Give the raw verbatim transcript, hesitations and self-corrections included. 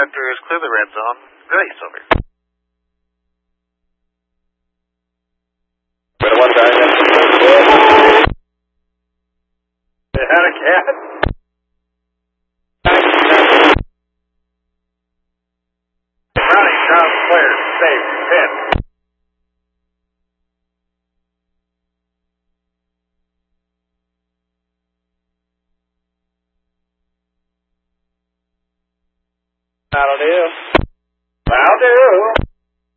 Vectors, clear the red zone. Grace, over. Red one guy. They had a cat? Brownie, ground clear. Safe. ten. That'll do. That'll do.